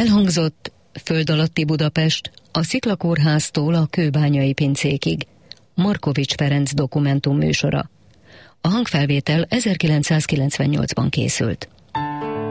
Elhangzott Föld alatti Budapest, a Sziklakórháztól a kőbányai pincékig. Markovics Ferenc dokumentum műsora. A hangfelvétel 1998-ban készült.